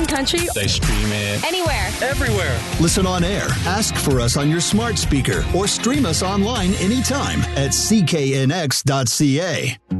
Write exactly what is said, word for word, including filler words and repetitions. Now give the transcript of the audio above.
country. They stream it anywhere. Everywhere. Listen on air. Ask for us on your smart speaker or stream us online anytime at c k n x dot c a.